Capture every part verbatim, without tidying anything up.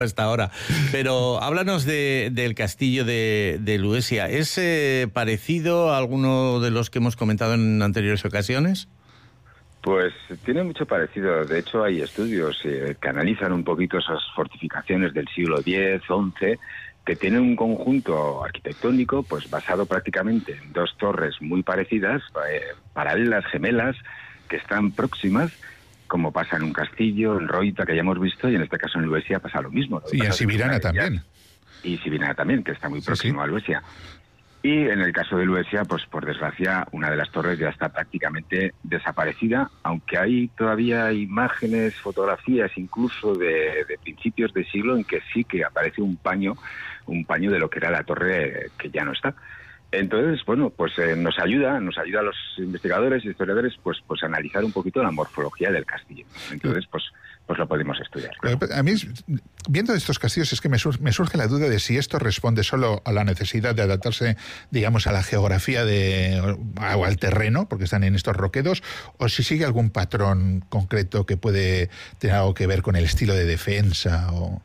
hasta ahora. Pero háblanos de, del castillo de, de Luesia. ¿Es eh, parecido a alguno de los que hemos comentado en anteriores ocasiones? Pues tiene mucho parecido. De hecho, hay estudios eh, que analizan un poquito esas fortificaciones del siglo diez, once, que tienen un conjunto arquitectónico pues basado prácticamente en dos torres muy parecidas, eh, paralelas, gemelas, que están próximas, como pasa en un castillo, en Reuta, que ya hemos visto, y en este caso en Luesia pasa lo mismo. Sí, y en Sibirana también. Y Sibirana también, que está muy próximo sí, sí. a Luesia. Y en el caso de Luesia, pues por desgracia, una de las torres ya está prácticamente desaparecida, aunque hay todavía imágenes, fotografías incluso de, de principios de siglo en que sí que aparece un paño, un paño de lo que era la torre que ya no está. Entonces, bueno, pues eh, nos ayuda, nos ayuda a los investigadores y historiadores pues, pues a analizar un poquito la morfología del castillo. Entonces, pues pues lo podemos estudiar. Claro. A mí, viendo estos castillos, es que me, sur me surge la duda de si esto responde solo a la necesidad de adaptarse, digamos, a la geografía de, o al terreno, porque están en estos roquedos, o si sigue algún patrón concreto que puede tener algo que ver con el estilo de defensa. O...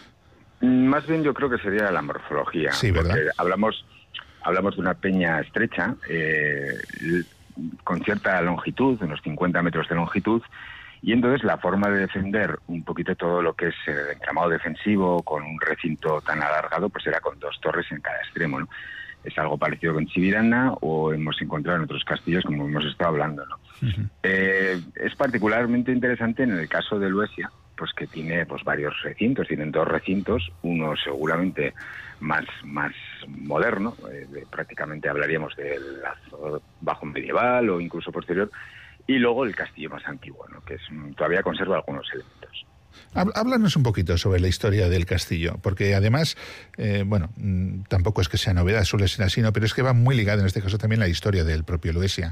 Más bien yo creo que sería la morfología. Sí, ¿verdad? Porque hablamos, hablamos de una peña estrecha, eh, con cierta longitud, unos cincuenta metros de longitud, y entonces la forma de defender un poquito todo lo que es el entramado defensivo con un recinto tan alargado, pues era con dos torres en cada extremo, ¿no? Es algo parecido con Sibirana o hemos encontrado en otros castillos como hemos estado hablando, ¿no? Uh-huh. eh, es particularmente interesante en el caso de Luesia, pues que tiene pues varios recintos, tienen dos recintos, uno seguramente más, más moderno, eh, de, prácticamente hablaríamos del bajo medieval o incluso posterior, y luego el castillo más antiguo, ¿no? Que es, todavía conserva algunos elementos. Háblanos un poquito sobre la historia del castillo, porque además, eh, bueno, tampoco es que sea novedad, suele ser así, ¿no? Pero es que va muy ligada en este caso también la historia del propio Luesia.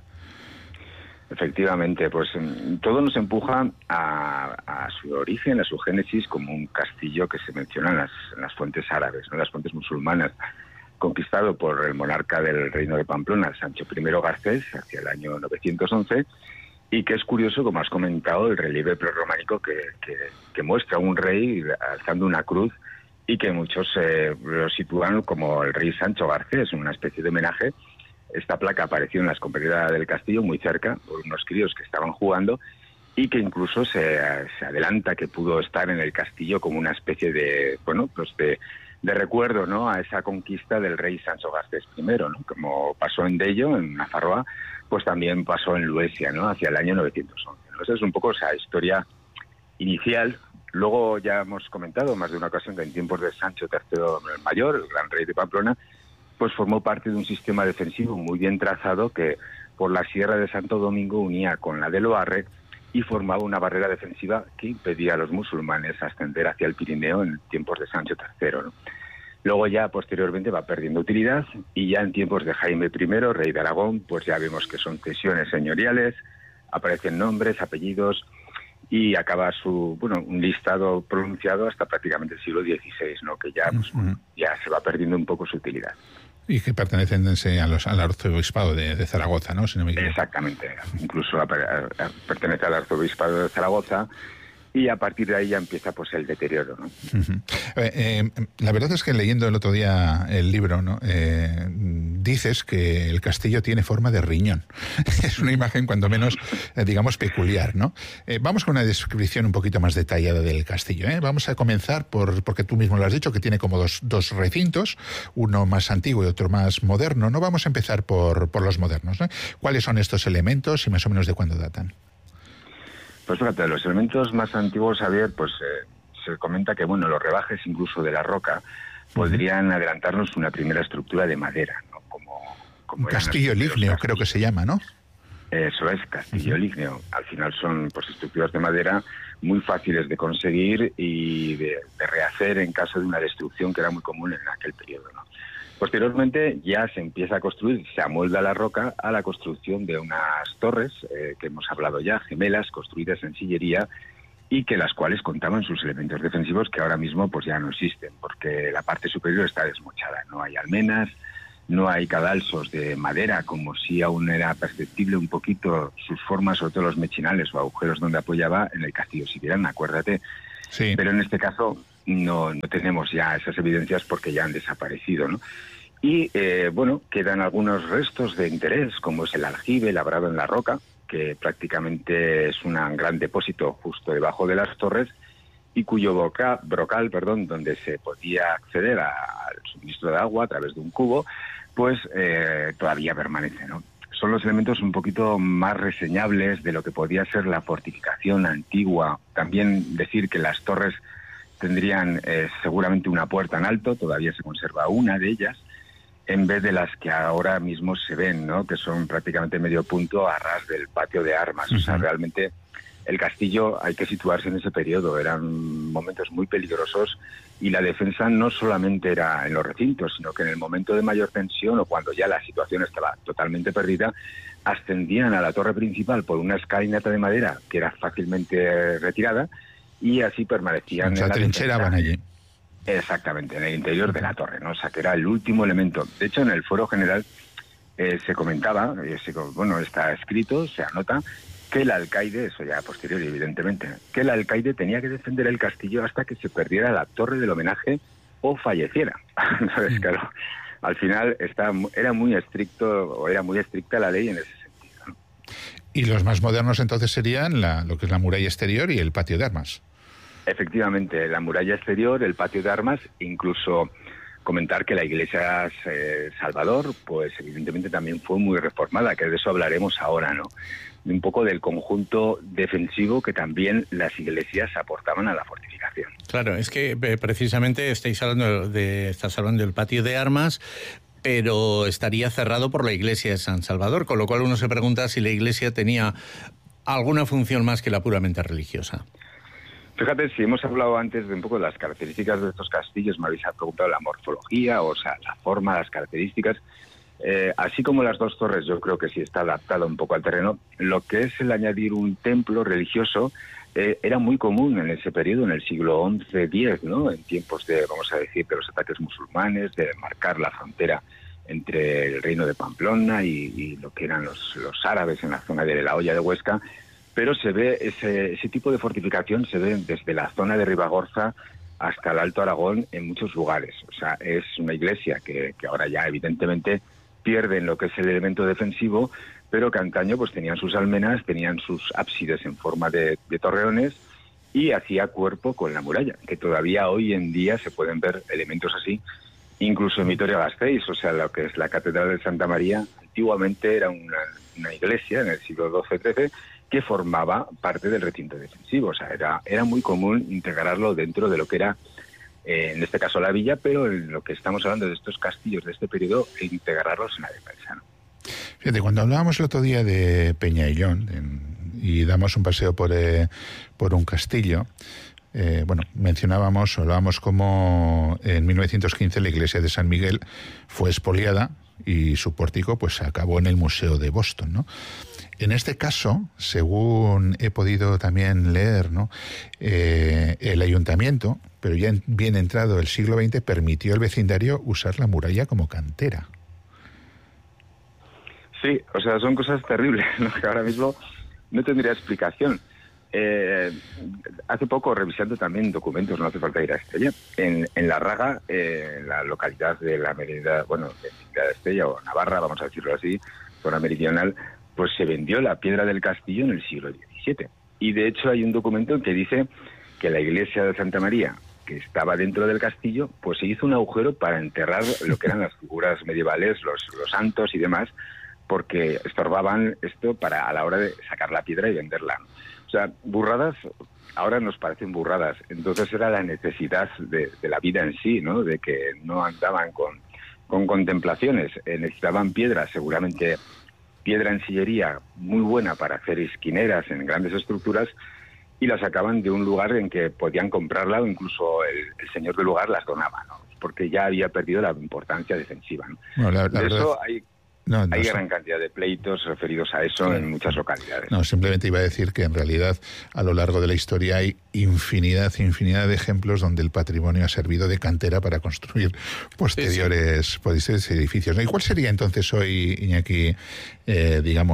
Efectivamente, pues todo nos empuja a, a su origen, a su génesis, como un castillo que se menciona en las, en las fuentes árabes, ¿no? Las fuentes musulmanas, conquistado por el monarca del Reino de Pamplona, Sancho primero Garcés, hacia el año novecientos once, y que es curioso, como has comentado, el relieve prerrománico que, que, que muestra un rey alzando una cruz y que muchos eh, lo sitúan como el rey Sancho Garcés, una especie de homenaje. Esta placa apareció en la escombrera del castillo, muy cerca, por unos críos que estaban jugando, y que incluso se, se adelanta que pudo estar en el castillo como una especie de, bueno, pues de, de recuerdo, ¿no?, a esa conquista del rey Sancho Garcés primero, ¿no? Como pasó en Dello, en Nafarroa, pues también pasó en Luesia, ¿no?, hacia el año novecientos once. ¿no? Esa es un poco esa historia inicial. Luego ya hemos comentado más de una ocasión que en tiempos de Sancho tercero el Mayor, el gran rey de Pamplona, pues formó parte de un sistema defensivo muy bien trazado que por la Sierra de Santo Domingo unía con la de Loarre y formaba una barrera defensiva que impedía a los musulmanes ascender hacia el Pirineo en tiempos de Sancho tercero, ¿no? Luego ya posteriormente va perdiendo utilidad y ya en tiempos de Jaime primero, rey de Aragón, pues ya vemos que son cesiones señoriales, aparecen nombres, apellidos y acaba su, bueno, un listado pronunciado hasta prácticamente el siglo dieciséis, ¿no?, que ya, pues, uh-huh. ya se va perdiendo un poco su utilidad. Y que pertenecen a los, al arzobispado de, de Zaragoza, ¿no? Si no me equivoco. Exactamente, incluso a, a, a, pertenece al arzobispado de Zaragoza. Y a partir de ahí ya empieza pues el deterioro, ¿no? Uh-huh. eh, eh, la verdad es que leyendo el otro día el libro, ¿no?, eh, dices que el castillo tiene forma de riñón. Es una imagen cuando menos, eh, digamos, peculiar, ¿no? Eh, vamos con una descripción un poquito más detallada del castillo, ¿eh? Vamos a comenzar por, porque tú mismo lo has dicho, que tiene como dos, dos recintos, uno más antiguo y otro más moderno, ¿no? Vamos a empezar por, por los modernos, ¿no? ¿Cuáles son estos elementos y más o menos de cuándo datan? Pues fíjate, los elementos más antiguos, Javier, pues eh, se comenta que, bueno, los rebajes incluso de la roca podrían adelantarnos una primera estructura de madera, ¿no? Como, como un castillo lígneo, creo que se llama, ¿no? Eso es, castillo lígneo. Al final son pues estructuras de madera muy fáciles de conseguir y de, de rehacer en caso de una destrucción que era muy común en aquel periodo, ¿no? Posteriormente ya se empieza a construir, se amolda la roca a la construcción de unas torres, eh, que hemos hablado ya, gemelas, construidas en sillería, y que las cuales contaban sus elementos defensivos que ahora mismo pues ya no existen, porque la parte superior está desmochada, no hay almenas, no hay cadalsos de madera, como si aún era perceptible un poquito sus formas, sobre todo los mechinales o agujeros donde apoyaba en el castillo Sibirana, acuérdate. Sí. Pero en este caso no, no tenemos ya esas evidencias porque ya han desaparecido, ¿no? Y, eh, bueno, quedan algunos restos de interés, como es el aljibe labrado en la roca, que prácticamente es un gran depósito justo debajo de las torres, y cuyo boca, brocal, perdón, donde se podía acceder a, al suministro de agua a través de un cubo, pues eh, todavía permanece, ¿no? Son los elementos un poquito más reseñables de lo que podía ser la fortificación antigua. También decir que las torres tendrían eh, seguramente una puerta en alto, todavía se conserva una de ellas, en vez de las que ahora mismo se ven, ¿no? Que son prácticamente medio punto a ras del patio de armas. Uh-huh. O sea, realmente el castillo hay que situarse en ese periodo. Eran momentos muy peligrosos y la defensa no solamente era en los recintos, sino que en el momento de mayor tensión o cuando ya la situación estaba totalmente perdida, ascendían a la torre principal por una escalinata de madera que era fácilmente retirada y así permanecían. O sea, en la trincheraban allí. Exactamente, en el interior de la torre, ¿no? O sea, que era el último elemento. De hecho, en el fuero general eh, se comentaba, eh, se, bueno, está escrito, se anota, que el alcaide, eso ya posterior evidentemente, que el alcaide tenía que defender el castillo hasta que se perdiera la torre del homenaje o falleciera. Entonces, claro, al final está, era muy estricto, o era muy estricta la ley en ese sentido, ¿no? Y los más modernos entonces serían la, lo que es la muralla exterior y el patio de armas. Efectivamente, la muralla exterior, el patio de armas, incluso comentar que la iglesia eh, Salvador, pues evidentemente también fue muy reformada, que de eso hablaremos ahora, ¿no? Un poco del conjunto defensivo que también las iglesias aportaban a la fortificación. Claro, es que eh, precisamente estáis hablando de, estás hablando del patio de armas, pero estaría cerrado por la iglesia de San Salvador, con lo cual uno se pregunta si la iglesia tenía alguna función más que la puramente religiosa. Fíjate, si hemos hablado antes de un poco de las características de estos castillos, me habéis preguntado la morfología, o sea, la forma, las características, eh, así como las dos torres, yo creo que sí está adaptado un poco al terreno. Lo que es el añadir un templo religioso eh, era muy común en ese periodo, en el siglo once diez, ¿no? En tiempos de, vamos a decir, de los ataques musulmanes, de marcar la frontera entre el reino de Pamplona y, y lo que eran los, los árabes en la zona de la Hoya de Huesca. Pero se ve ese, ese tipo de fortificación se ve desde la zona de Ribagorza hasta el Alto Aragón en muchos lugares. O sea, es una iglesia que, que ahora ya evidentemente pierde en lo que es el elemento defensivo, pero que antaño pues tenían sus almenas, tenían sus ábsides en forma de, de torreones y hacía cuerpo con la muralla, que todavía hoy en día se pueden ver elementos así, incluso en Vitoria-Gasteiz, o sea, lo que es la Catedral de Santa María, antiguamente era una, una iglesia en el siglo doce trece, que formaba parte del recinto defensivo. O sea, era, era muy común integrarlo dentro de lo que era, eh, en este caso, la villa, pero en lo que estamos hablando de estos castillos de este periodo, integrarlos en la defensa, ¿no? Fíjate, cuando hablábamos el otro día de Peñaillón en, y damos un paseo por, eh, por un castillo, eh, bueno, mencionábamos, hablábamos como en mil novecientos quince la iglesia de San Miguel fue expoliada y su pórtico pues acabó en el Museo de Boston, ¿no? En este caso, según he podido también leer, ¿no? Eh, el ayuntamiento, pero ya en, bien entrado el siglo veinte, permitió al vecindario usar la muralla como cantera. Sí, o sea, son cosas terribles, ¿no? Que ahora mismo no tendría explicación. Eh, hace poco, revisando también documentos, no hace falta ir a Estella, en, en La Raga, eh, en la localidad de la Merindad, bueno, de Estella o Navarra, vamos a decirlo así, zona meridional, pues se vendió la piedra del castillo en el siglo diecisiete. Y de hecho hay un documento que dice que la iglesia de Santa María, que estaba dentro del castillo, pues se hizo un agujero para enterrar lo que eran las figuras medievales, los, los santos y demás, porque estorbaban esto para a la hora de sacar la piedra y venderla. O sea, burradas ahora nos parecen burradas. Entonces era la necesidad de, de la vida en sí, ¿no? De que no andaban con, con contemplaciones. Eh, necesitaban piedra, seguramente piedra en sillería muy buena para hacer esquineras en grandes estructuras, y la sacaban de un lugar en que podían comprarla o incluso el, el señor del lugar las donaba, ¿no? Porque ya había perdido la importancia defensiva, ¿no? Bueno, la, la de verdad... eso hay... No, no Hay sé. gran cantidad de pleitos referidos a eso, claro, en muchas localidades. No, simplemente iba a decir que en realidad a lo largo de la historia hay infinidad, infinidad de ejemplos donde el patrimonio ha servido de cantera para construir posteriores, sí, sí. posteriores edificios, ¿no? ¿Y cuál sería entonces hoy, Iñaki, eh, digamos,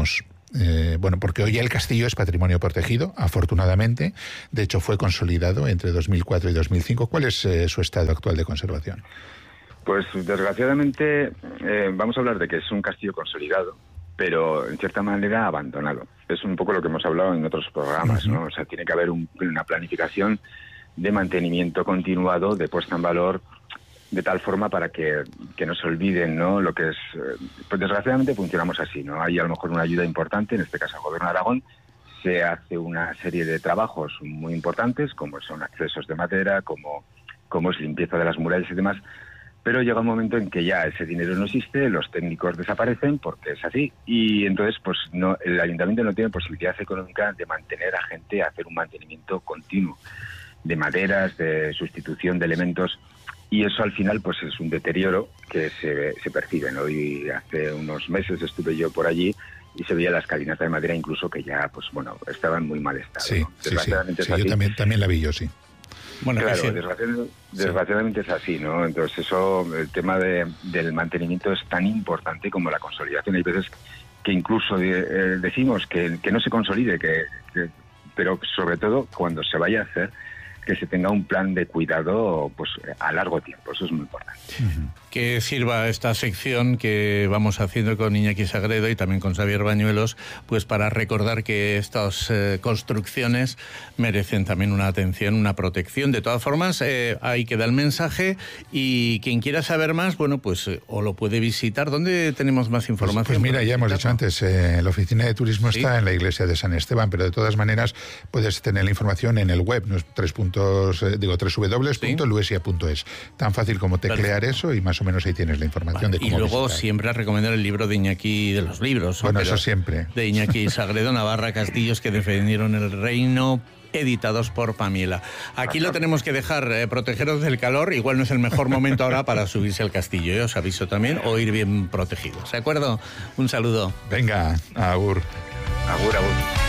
Eh, bueno, porque hoy el castillo es patrimonio protegido, afortunadamente. De hecho, fue consolidado entre dos mil cuatro y dos mil cinco. ¿Cuál es eh, su estado actual de conservación? Pues desgraciadamente eh, vamos a hablar de que es un castillo consolidado, pero en cierta manera abandonado. Es un poco lo que hemos hablado en otros programas, ¿no? O sea, tiene que haber un, una planificación de mantenimiento continuado, de puesta en valor, de tal forma para que, que no se olviden, ¿no? Lo que es, pues desgraciadamente funcionamos así, ¿no? Hay a lo mejor una ayuda importante, en este caso el Gobierno de Aragón, se hace una serie de trabajos muy importantes, como son accesos de madera, como, como es limpieza de las murallas y demás, pero llega un momento en que ya ese dinero no existe, los técnicos desaparecen porque es así, y entonces pues no, el ayuntamiento no tiene posibilidad económica de mantener a gente, hacer un mantenimiento continuo de maderas, de sustitución de elementos, y eso al final pues es un deterioro que se, se percibe, ¿no? Y hace unos meses estuve yo por allí y se veía la escalinata de madera incluso que ya pues bueno, estaba en muy mal estado, sí, ¿no? Sí, sí. sí yo también, también la vi yo, sí. Bueno, claro, sí. desgraciadamente, desgraciadamente sí. es así, ¿no? Entonces eso, el tema de, del mantenimiento es tan importante como la consolidación. Hay veces que incluso eh, decimos que, que no se consolide, que, que, pero sobre todo cuando se vaya a hacer, que se tenga un plan de cuidado pues a largo tiempo. Eso es muy importante. Uh-huh. Que sirva esta sección que vamos haciendo con Iñaki Sagredo y también con Xavier Bañuelos, pues para recordar que estas eh, construcciones merecen también una atención, una protección. De todas formas, eh, ahí queda el mensaje, y quien quiera saber más, bueno, pues eh, o lo puede visitar. ¿Dónde tenemos más información? Pues, pues mira, ya hemos dicho antes, eh, la oficina de turismo ¿Sí? está en la iglesia de San Esteban, pero de todas maneras puedes tener la información en el web, no es tres puntos, eh, digo, doble u doble u doble u punto luesia punto es. Tan fácil como teclear Perfecto. eso y más o menos ahí tienes la información vale. de cómo Y luego visitar. Siempre recomendar el libro de Iñaki, de los libros. Bueno, eso siempre. De Iñaki Sagredo, Navarra, Castillos que defendieron el reino, editados por Pamiela. Aquí lo tenemos que dejar, eh, protegeros del calor. Igual no es el mejor momento ahora para subirse al castillo, ¿eh? Os aviso también, o ir bien protegidos. ¿De acuerdo? Un saludo. Venga, agur. Agur, agur.